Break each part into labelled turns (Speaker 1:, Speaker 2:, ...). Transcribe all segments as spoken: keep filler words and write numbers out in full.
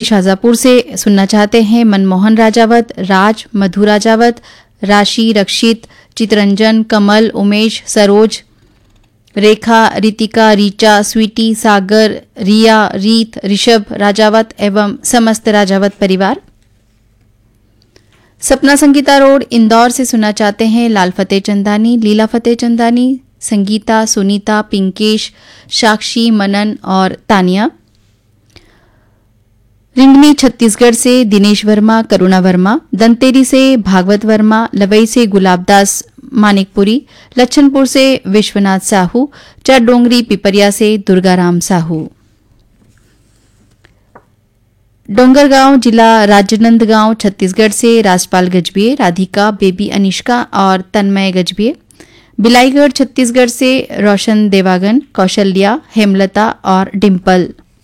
Speaker 1: शाजापुर से सुनना चाहते हैं मनमोहन राजावत, राज, मधु राजावत, राशि, रक्षित, चितरंजन, कमल, उमेश, सरोज, रेखा, रितिका, रीचा, स्वीटी, सागर, रिया, रीत, ऋषभ राजावत एवं समस्त राजावत परिवार। सपना संगीता रोड इंदौर से सुनना चाहते हैं लाल फतेह चंदानी, लीला फतेह चंदानी, संगीता, सुनीता, पिंकेश, साक्षी, मनन और तानिया। रिंगनी छत्तीसगढ़ से दिनेश वर्मा, करुणा वर्मा, दंतेरी से भागवत वर्मा, लवई से गुलाबदास मानिकपुरी, लच्छनपुर से विश्वनाथ साहू, चरडोंगरी पिपरिया से दुर्गाराम साहू। डोंगरगांव जिला राजनंदगांव छत्तीसगढ़ से राजपाल गजबिये, राधिका, बेबी अनिष्का और तन्मय गजबिये। बिलाईगढ़ छत्तीसगढ़ से रोशन देवागन, कौशल्या, हेमलता और डिम्पल।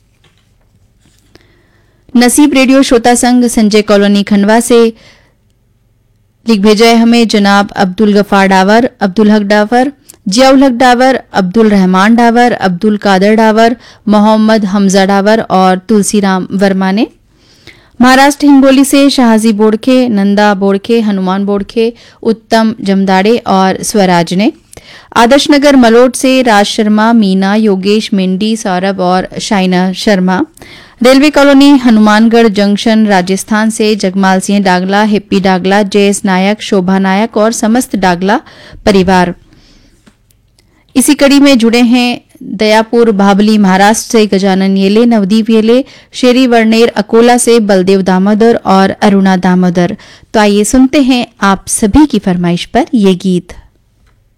Speaker 1: नसीब रेडियो श्रोता संघ संजय कॉलोनी खंडवा से लिख भेजा है हमें जनाब अब्दुल गफार डावर, अब्दुल हक डावर, जियाउल हक डावर, अब्दुल रहमान डावर, अब्दुल कादर डावर, मोहम्मद हमजा डावर और तुलसीराम वर्मा ने। महाराष्ट्र हिंगोली से शाहजी बोड़खे, नंदा बोड़खे, हनुमान बोड़खे, उत्तम जमदाड़े और स्वराज ने। आदर्श नगर मलोट से राज शर्मा, मीना, योगेश, मेंडी, सौरभ और Shaina Sharma. Railway colony Hanumangarh junction Rajasthan से जगमाल सिंह डागला, हिप्पी डागला, जयस नायक, शोभा नायक और समस्त डागला परिवार। इसी कड़ी में जुड़े हैं दयापुर भाबली महाराष्ट्र से गजानन येले, नवदीप येले, शेरी वर्णेर अकोला से बलदेव दामोदर और अरुणा दामोदर। तो आइए सुनते हैं आप सभी की फरमाइश पर ये गीत।